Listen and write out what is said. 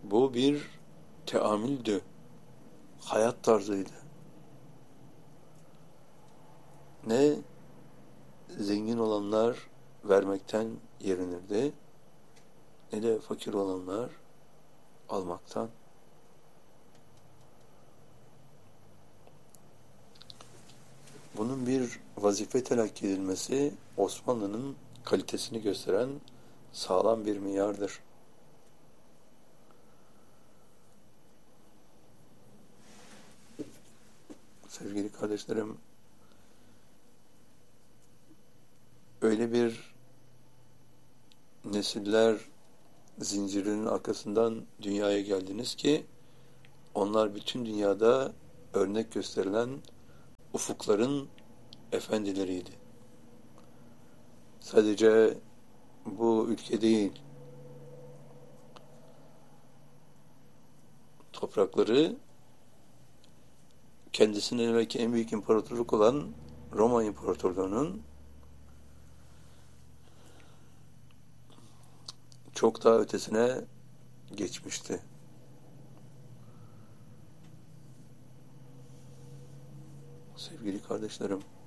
Bu bir teamüldü, hayat tarzıydı. Ne zengin olanlar vermekten yerinirdi, ne de fakir olanlar almaktan. Bunun bir vazife telakki edilmesi Osmanlı'nın kalitesini gösteren sağlam bir miyardır. Sevgili kardeşlerim, öyle bir nesiller zincirinin arkasından dünyaya geldiniz ki onlar bütün dünyada örnek gösterilen ufukların efendileriydi. Sadece bu ülke değil, toprakları kendisinden belki en büyük imparatorluk olan Roma İmparatorluğu'nun çok daha ötesine geçmişti. Sevgili kardeşlerim,